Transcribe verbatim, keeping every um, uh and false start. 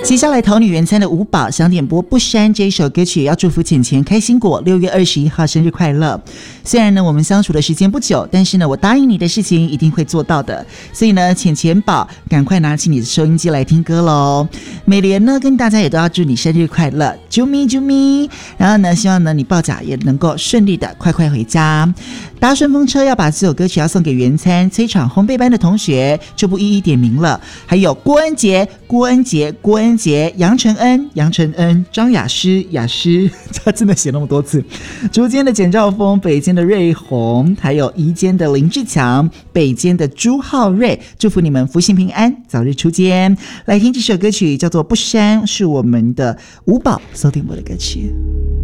接下来桃女原餐的五宝想点播不删这一首歌曲，要祝福浅浅开心果六月二十一号生日快乐。虽然呢我们相处的时间不久，但是呢我答应你的事情一定会做到的，所以呢浅浅宝赶快拿起你的收音机来听歌咯。美莲呢跟大家也都要祝你生日快乐，啾咪啾咪。然后呢希望呢你报奖也能够顺利的快快回家。搭顺风车要把这首歌曲要送给原餐催场烘焙班的同学，就不一一点名了。还有郭恩杰、郭恩杰、郭恩杰、杨承恩、杨承恩、张雅诗、雅诗，他真的写那么多次。竹间的简兆峰、北间的瑞红，还有宜间的林志强、北间的朱浩瑞，祝福你们福星平安，早日出监。来听这首歌曲叫做《不删》，是我们的五宝搜点播的歌曲。